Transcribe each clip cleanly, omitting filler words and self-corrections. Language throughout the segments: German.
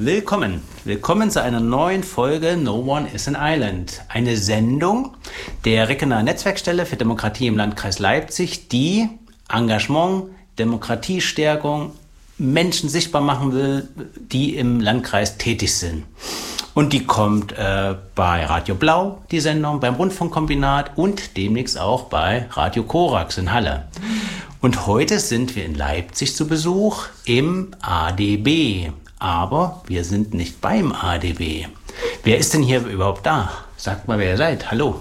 Willkommen zu einer neuen Folge No One is an Island. Eine Sendung der regionalen Netzwerkstelle für Demokratie im Landkreis Leipzig, die Engagement, Demokratiestärkung, Menschen sichtbar machen will, die im Landkreis tätig sind. Und die kommt bei Radio Blau, die Sendung, beim Rundfunkkombinat und demnächst auch bei Radio Korax in Halle. Und heute sind wir in Leipzig zu Besuch im ADB. Aber wir sind nicht beim ADB. Wer ist denn hier überhaupt da? Sagt mal, wer ihr seid. Hallo.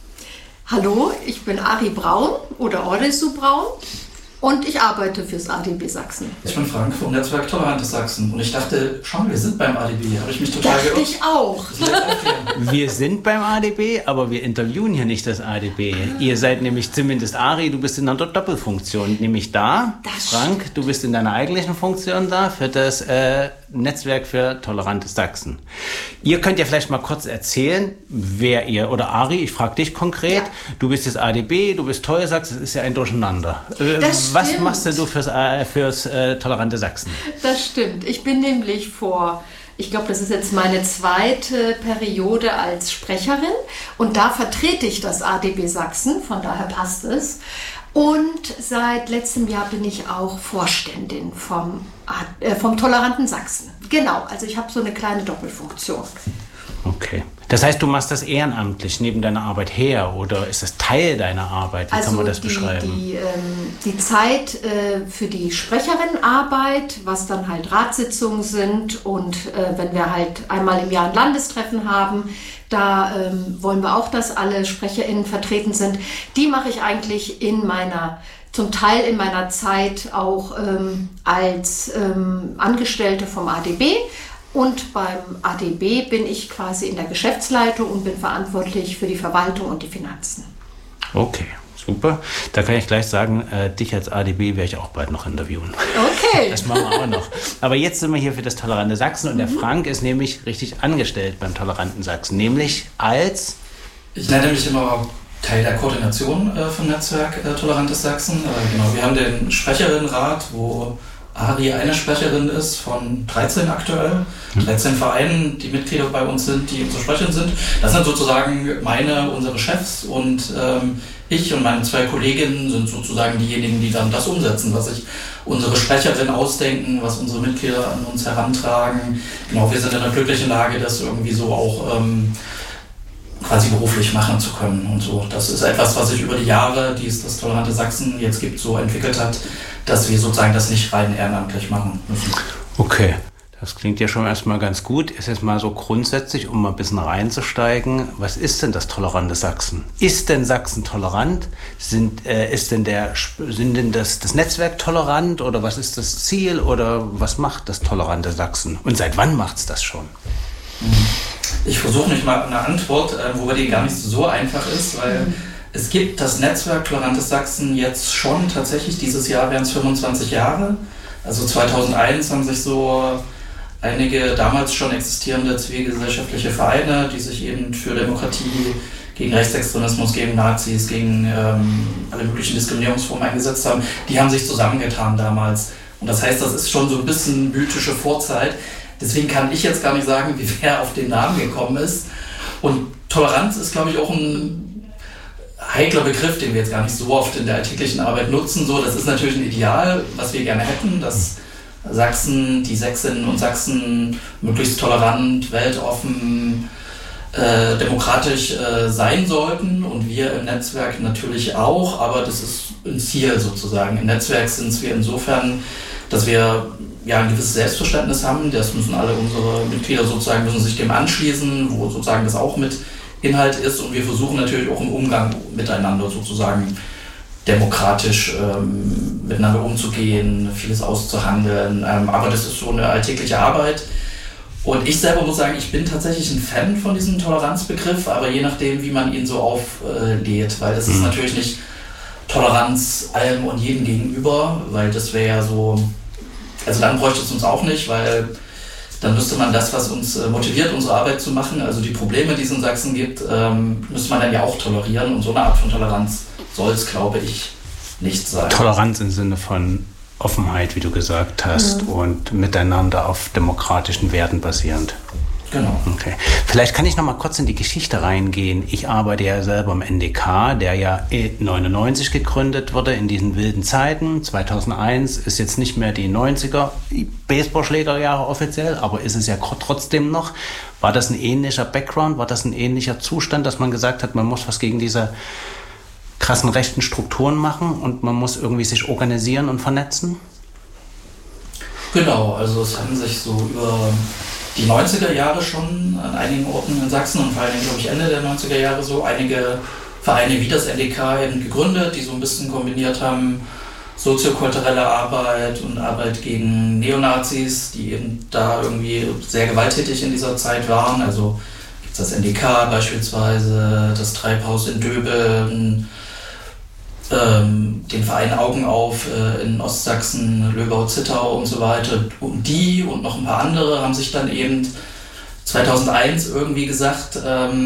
Hallo, ich bin Ari Braun oder Ordesu Braun und ich arbeite fürs ADB Sachsen. Ich bin Frank vom Netzwerk Tolerantes Sachsen und ich dachte, schon, wir sind beim ADB. Habe ich mich total geirrt? Ich auch. Wir sind beim ADB, aber wir interviewen hier nicht das ADB. Ihr seid nämlich, zumindest Ari, du bist in einer Doppelfunktion, nämlich da. Frank, du bist in deiner eigentlichen Funktion da für das Netzwerk für Tolerantes Sachsen. Ihr könnt ja vielleicht mal kurz erzählen, wer ihr, oder Ari, ich frage dich konkret, du bist das ADB, du bist Toll Sachsen, das ist ja ein Durcheinander. Was machst du fürs Tolerante Sachsen? Das stimmt. Ich bin nämlich ich glaube, das ist jetzt meine zweite Periode als Sprecherin und da vertrete ich das ADB Sachsen, von daher passt es. Und seit letztem Jahr bin ich auch Vorständin vom Toleranten Sachsen. Genau, also ich habe so eine kleine Doppelfunktion. Okay. Das heißt, du machst das ehrenamtlich neben deiner Arbeit her oder ist das Teil deiner Arbeit? Wie kann man das beschreiben? Die Zeit für die Sprecherinnenarbeit, was dann halt Ratssitzungen sind und wenn wir halt einmal im Jahr ein Landestreffen haben, da wollen wir auch, dass alle SprecherInnen vertreten sind. Die mache ich eigentlich zum Teil in meiner Zeit auch als Angestellte vom ADB. Und beim ADB bin ich quasi in der Geschäftsleitung und bin verantwortlich für die Verwaltung und die Finanzen. Okay, super. Da kann ich gleich sagen, dich als ADB werde ich auch bald noch interviewen. Okay. Das machen wir auch noch. Aber jetzt sind wir hier für das Tolerante Sachsen und der Frank ist nämlich richtig angestellt beim Toleranten Sachsen, nämlich als... Ich nenne mich immer Teil der Koordination vom Netzwerk Tolerantes Sachsen. Genau, wir haben den Sprecherinnenrat, wo Ari eine Sprecherin ist von 13 aktuell, 13 Vereinen, die Mitglieder bei uns sind, die unsere Sprecherin sind. Das sind sozusagen unsere Chefs und ich und meine zwei Kolleginnen sind sozusagen diejenigen, die dann das umsetzen, was sich unsere Sprecherinnen ausdenken, was unsere Mitglieder an uns herantragen. Genau, wir sind in der glücklichen Lage, das irgendwie so auch quasi beruflich machen zu können und so. Das ist etwas, was sich über die Jahre, die es das Tolerante Sachsen jetzt gibt, so entwickelt hat, dass wir sozusagen das nicht rein ehrenamtlich machen müssen. Okay, das klingt ja schon erstmal ganz gut. Ist jetzt mal so grundsätzlich, um mal ein bisschen reinzusteigen, was ist denn das Tolerante Sachsen? Ist denn Sachsen tolerant? Ist denn das Netzwerk tolerant oder was ist das Ziel oder was macht das Tolerante Sachsen? Und seit wann macht es das schon? Ich versuche nicht mal eine Antwort, wobei die gar nicht so einfach ist, weil es gibt das Netzwerk Tolerantes Sachsen jetzt schon tatsächlich, dieses Jahr wären es 25 Jahre. Also 2001 haben sich so einige damals schon existierende zivilgesellschaftliche Vereine, die sich eben für Demokratie, gegen Rechtsextremismus, gegen Nazis, gegen alle möglichen Diskriminierungsformen eingesetzt haben, die haben sich zusammengetan damals. Und das heißt, das ist schon so ein bisschen mythische Vorzeit. Deswegen kann ich jetzt gar nicht sagen, wie wer auf den Namen gekommen ist. Und Toleranz ist, glaube ich, auch ein heikler Begriff, den wir jetzt gar nicht so oft in der alltäglichen Arbeit nutzen. So, das ist natürlich ein Ideal, was wir gerne hätten, dass die Sächsinnen und Sachsen möglichst tolerant, weltoffen, demokratisch sein sollten und wir im Netzwerk natürlich auch, aber das ist ein Ziel sozusagen. Im Netzwerk sind wir insofern, dass wir ein gewisses Selbstverständnis haben, das müssen alle unsere Mitglieder sozusagen, müssen sich dem anschließen, wo sozusagen das auch mit Inhalt ist und wir versuchen natürlich auch im Umgang miteinander sozusagen demokratisch miteinander umzugehen, vieles auszuhandeln, aber das ist so eine alltägliche Arbeit und ich selber muss sagen, ich bin tatsächlich ein Fan von diesem Toleranzbegriff, aber je nachdem, wie man ihn so auflädt, weil das ist natürlich nicht Toleranz allem und jedem gegenüber, weil das wäre ja so, also dann bräuchte es uns auch nicht, weil dann müsste man das, was uns motiviert, unsere Arbeit zu machen, also die Probleme, die es in Sachsen gibt, müsste man dann ja auch tolerieren und so eine Art von Toleranz soll es, glaube ich, nicht sein. Toleranz im Sinne von Offenheit, wie du gesagt hast, und miteinander auf demokratischen Werten basierend. Genau. Okay. Vielleicht kann ich noch mal kurz in die Geschichte reingehen. Ich arbeite ja selber im NDK, der ja 99 gegründet wurde in diesen wilden Zeiten. 2001 ist jetzt nicht mehr die 90er Baseballschlägerjahre offiziell, aber ist es ja trotzdem noch. War das ein ähnlicher Background? War das ein ähnlicher Zustand, dass man gesagt hat, man muss was gegen diese krassen rechten Strukturen machen und man muss irgendwie sich organisieren und vernetzen? Genau, also es haben sich so über die 90er Jahre schon an einigen Orten in Sachsen und vor allem, glaube ich, Ende der 90er Jahre so einige Vereine wie das NDK eben gegründet, die so ein bisschen kombiniert haben soziokulturelle Arbeit und Arbeit gegen Neonazis, die eben da irgendwie sehr gewalttätig in dieser Zeit waren. Also gibt es das NDK beispielsweise, das Treibhaus in Döbeln, den Verein Augen auf in Ostsachsen, Löbau-Zittau und so weiter. Und die und noch ein paar andere haben sich dann eben 2001 irgendwie gesagt,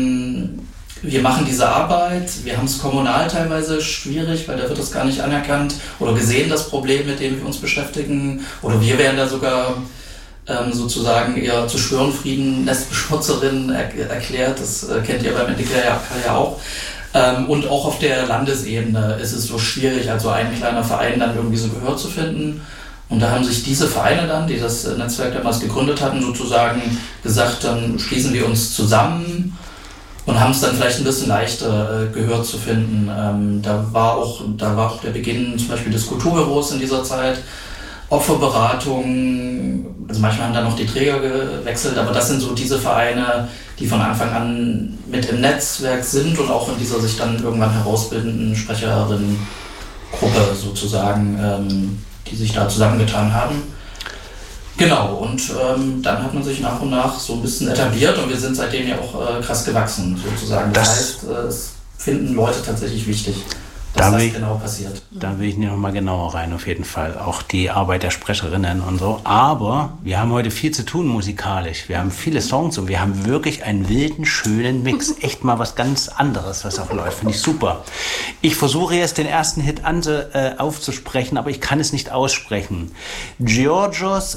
wir machen diese Arbeit, wir haben es kommunal teilweise schwierig, weil da wird das gar nicht anerkannt oder gesehen, das Problem, mit dem wir uns beschäftigen. Oder wir werden da sogar sozusagen eher zu Störenfrieden, Nestbeschmutzerinnen erklärt. Das kennt ihr beim NDK ja auch. Und auch auf der Landesebene ist es so schwierig, also ein kleiner Verein dann irgendwie so Gehör zu finden. Und da haben sich diese Vereine dann, die das Netzwerk damals gegründet hatten, sozusagen gesagt, dann schließen wir uns zusammen und haben es dann vielleicht ein bisschen leichter Gehör zu finden. Da war auch der Beginn zum Beispiel des Kulturbüros in dieser Zeit, Opferberatung, also manchmal haben da noch die Träger gewechselt, aber das sind so diese Vereine, die von Anfang an mit im Netzwerk sind und auch in dieser sich dann irgendwann herausbildenden Sprecherinnengruppe sozusagen, die sich da zusammengetan haben. Genau, und dann hat man sich nach und nach so ein bisschen etabliert und wir sind seitdem ja auch krass gewachsen sozusagen. Das heißt, es finden Leute tatsächlich wichtig, dass das genau passiert. Da will ich noch mal genauer rein, auf jeden Fall. Auch die Arbeit der Sprecherinnen und so. Aber wir haben heute viel zu tun musikalisch. Wir haben viele Songs und wir haben wirklich einen wilden, schönen Mix. Echt mal was ganz anderes, was auch läuft. Finde ich super. Ich versuche jetzt den ersten Hit aufzusprechen, aber ich kann es nicht aussprechen. Georgios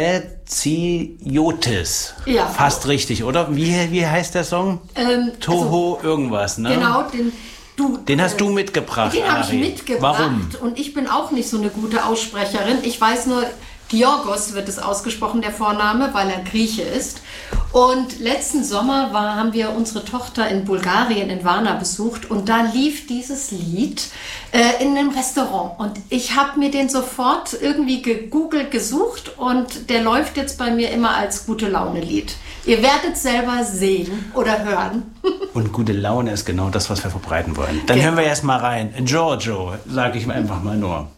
Spetsiotis. Ja. Fast richtig, oder? Wie heißt der Song? Toho irgendwas, ne? Genau, den hast du mitgebracht, Den habe ich mitgebracht. Warum? Und ich bin auch nicht so eine gute Aussprecherin. Ich weiß nur, Georgos wird es ausgesprochen, der Vorname, weil er Grieche ist. Und letzten Sommer haben wir unsere Tochter in Bulgarien, in Varna, besucht. Und da lief dieses Lied in einem Restaurant. Und ich habe mir den sofort irgendwie gegoogelt, gesucht. Und der läuft jetzt bei mir immer als Gute-Laune-Lied. Ihr werdet selber sehen oder hören. Und gute Laune ist genau das, was wir verbreiten wollen. Dann hören wir erst mal rein. Giorgio, sage ich einfach mal nur.